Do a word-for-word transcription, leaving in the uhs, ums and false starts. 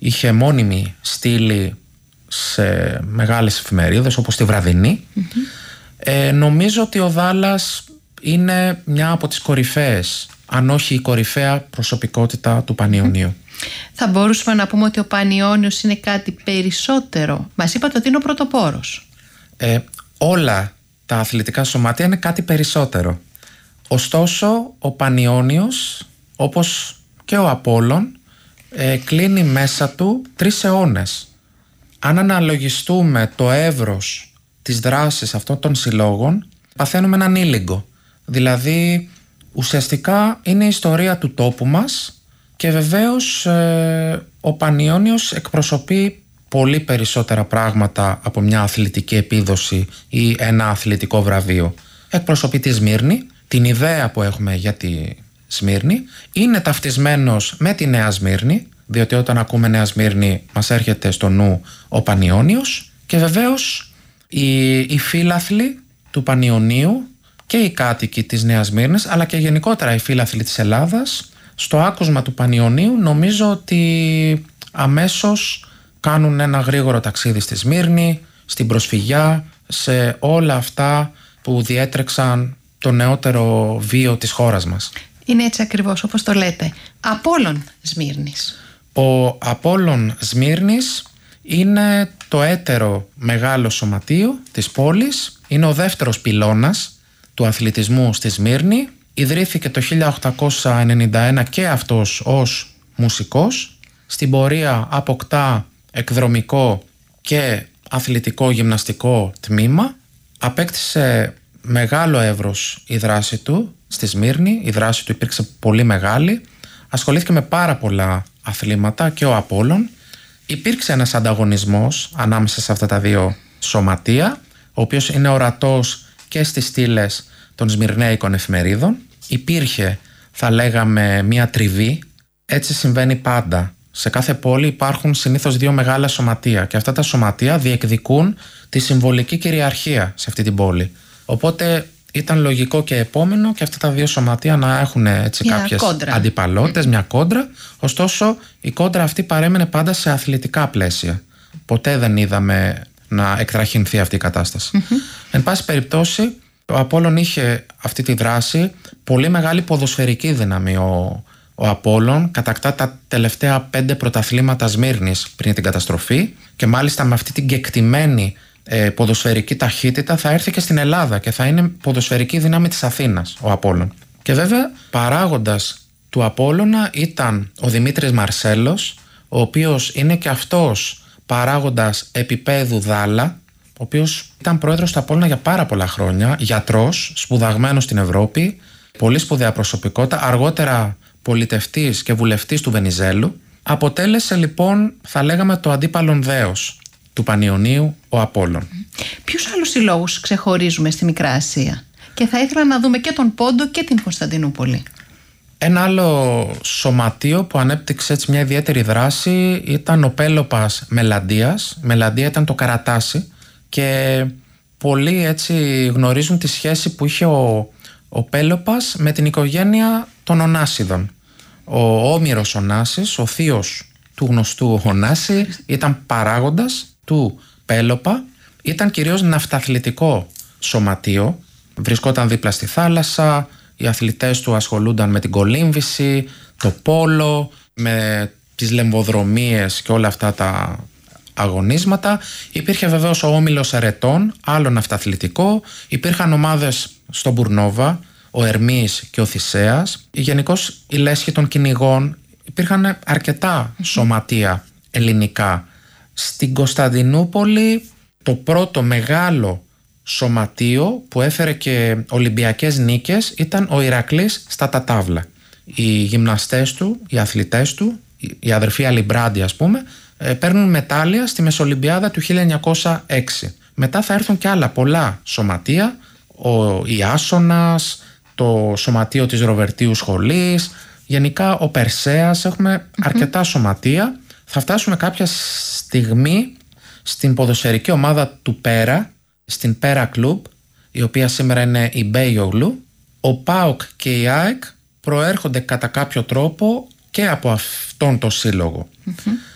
είχε μόνιμη στήλη σε μεγάλες εφημερίδες όπως τη Βραδινή. Mm-hmm. Ε, νομίζω ότι ο Δάλλας είναι μια από τις κορυφαίες, αν όχι η κορυφαία προσωπικότητα του Πανιωνίου. Mm-hmm. Θα μπορούσαμε να πούμε ότι ο Πανιώνιος είναι κάτι περισσότερο? Μας είπατε ότι είναι ο πρωτοπόρος. Ε, όλα τα αθλητικά σωματεία είναι κάτι περισσότερο. Ωστόσο, ο Πανιώνιος, όπως και ο Απόλλων, ε, κλείνει μέσα του τρεις αιώνες. Αν αναλογιστούμε το εύρος της δράσης αυτών των συλλόγων, παθαίνουμε έναν ήλιγκο. Δηλαδή, ουσιαστικά είναι η ιστορία του τόπου μας και βεβαίως ε, ο Πανιώνιος εκπροσωπεί πολύ περισσότερα πράγματα από μια αθλητική επίδοση ή ένα αθλητικό βραβείο. Εκπροσωπεί τη Σμύρνη, την ιδέα που έχουμε για τη Σμύρνη, είναι ταυτισμένος με τη Νέα Σμύρνη, διότι όταν ακούμε Νέα Σμύρνη μας έρχεται στο νου ο Πανιώνιος, και βεβαίως οι, οι φίλαθλοι του Πανιωνίου και οι κάτοικοι της Νέας Σμύρνης, αλλά και γενικότερα οι φίλαθλοι της Ελλάδας, στο άκουσμα του Πανιωνίου νομίζω ότι αμέσως κάνουν ένα γρήγορο ταξίδι στη Σμύρνη, στην προσφυγιά, σε όλα αυτά που διέτρεξαν το νεότερο βίο της χώρας μας. Είναι έτσι ακριβώς όπως το λέτε. Απόλλων Σμύρνης. Ο Απόλλων Σμύρνης είναι το έτερο μεγάλο σωματείο της πόλης. Είναι ο δεύτερος πυλώνας του αθλητισμού στη Σμύρνη. Ιδρύθηκε το χίλια οκτακόσια ενενήντα ένα και αυτός ως μουσικός. Στην πορεία αποκτά εκδρομικό και αθλητικό γυμναστικό τμήμα. Απέκτησε μεγάλο εύρος η δράση του στη Σμύρνη. Η δράση του υπήρξε πολύ μεγάλη. Ασχολήθηκε με πάρα πολλά αθλήματα και ο Απόλλων. Υπήρξε ένας ανταγωνισμός ανάμεσα σε αυτά τα δύο σωματεία, ο οποίος είναι ορατός και στις στήλες των σμυρναίικων εφημερίδων. Υπήρχε, θα λέγαμε, μια τριβή. Έτσι συμβαίνει πάντα. Σε κάθε πόλη υπάρχουν συνήθως δύο μεγάλα σωματεία και αυτά τα σωματεία διεκδικούν τη συμβολική κυριαρχία σε αυτή την πόλη. Οπότε ήταν λογικό και επόμενο και αυτά τα δύο σωματεία να έχουν έτσι κάποιες αντιπαλότητες, mm. μια κόντρα. Ωστόσο, η κόντρα αυτή παρέμενε πάντα σε αθλητικά πλαίσια. Ποτέ δεν είδαμε να εκτραχυνθεί αυτή η κατάσταση. Mm-hmm. Εν πάση περιπτώσει, ο Απόλλων είχε αυτή τη δράση, πολύ μεγάλη ποδοσφαιρική δύναμη. Ο, ο Απόλλων κατακτά τα τελευταία πέντε πρωταθλήματα Σμύρνης πριν την καταστροφή και μάλιστα με αυτή την κεκτημένη ε, ποδοσφαιρική ταχύτητα θα έρθει και στην Ελλάδα και θα είναι ποδοσφαιρική δύναμη της Αθήνας ο Απόλλων. Και βέβαια παράγοντας του Απόλλωνα ήταν ο Δημήτρης Μαρσέλος, ο οποίος είναι και αυτός παράγοντας επίπεδου Δάλλα, ο οποίος ήταν πρόεδρος του Απόλλωνα για πάρα πολλά χρόνια, γιατρός, σπουδαγμένος στην Ευρώπη, πολύ σπουδαία προσωπικότητα, αργότερα πολιτευτής και βουλευτής του Βενιζέλου. Αποτέλεσε λοιπόν, θα λέγαμε, το αντίπαλον δέος του Πανιωνίου, ο Απόλλων. Ποιους άλλους συλλόγους ξεχωρίζουμε στη Μικρά Ασία? Και θα ήθελα να δούμε και τον Πόντο και την Κωνσταντινούπολη. Ένα άλλο σωματείο που ανέπτυξε έτσι μια ιδιαίτερη δράση ήταν ο Πέλοπας Μελαντίας. Μελαντία ήταν το Καρατάσι και πολλοί έτσι γνωρίζουν τη σχέση που είχε ο, ο Πέλοπας με την οικογένεια των Ωνάσιδων. Ο Όμηρος Ωνάσης, ο θείος του γνωστού Ωνάση, ήταν παράγοντας του Πέλοπα. Ήταν κυρίως ναυταθλητικό σωματείο, βρισκόταν δίπλα στη θάλασσα. Οι αθλητές του ασχολούνταν με την κολύμβηση, το πόλο, με τις λεμβοδρομίες και όλα αυτά τα αγωνίσματα. Υπήρχε βεβαίως ο Όμιλος Ερετών, άλλο ναυταθλητικό. Υπήρχαν ομάδες στον Μπουρνόβα, ο Ερμής και ο Θησέας. Γενικώς η λέσχη των κυνηγών. Υπήρχαν αρκετά σωματεία ελληνικά. Στην Κωνσταντινούπολη το πρώτο μεγάλο σωματείο που έφερε και Ολυμπιακές νίκες ήταν ο Ηρακλής στα Τατάβλα. Οι γυμναστές του, οι αθλητές του, οι αδερφοί Αλιμπράντι ας πούμε, παίρνουν μετάλλια στη Μεσολυμπιάδα του χίλια εννιακόσια έξι. Μετά θα έρθουν και άλλα πολλά σωματεία, ο Ιάσονας, το σωματείο της Ροβερτίου Σχολής, γενικά ο Περσέας, έχουμε mm-hmm. αρκετά σωματεία. Θα φτάσουμε κάποια στιγμή στην ποδοσφαιρική ομάδα του Πέρα, στην Πέρα Κλουμπ, η οποία σήμερα είναι η Μπέιογλου. Ο ΠΑΟΚ και η ΑΕΚ προέρχονται κατά κάποιο τρόπο και από αυτόν τον σύλλογο. Mm-hmm.